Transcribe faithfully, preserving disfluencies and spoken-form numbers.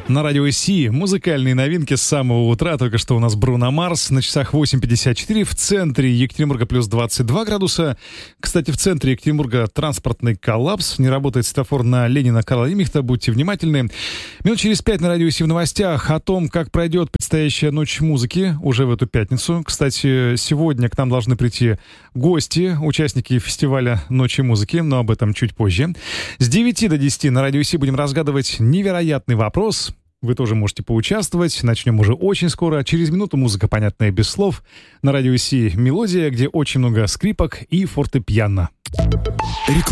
На радио Си музыкальные новинки с самого утра. Только что у нас Бруно Марс. На часах восемь пятьдесят четыре. В центре Екатеринбурга плюс двадцать два градуса. Кстати, в центре Екатеринбурга транспортный коллапс. Не работает светофор на Ленина Карла Либкнехта. Будьте внимательны. Минут через пять на радио Си в новостях о том, как пройдет предстоящая ночь музыки уже в эту пятницу. Кстати, сегодня к нам должны прийти гости, участники фестиваля Ночи музыки, но об этом чуть позже. С девяти до десяти на радио Си будем разгадывать невероятный вопрос. Вы тоже можете поучаствовать. Начнем уже очень скоро. Через минуту музыка, понятная без слов. На радио Си мелодия, где очень много скрипок и фортепиано.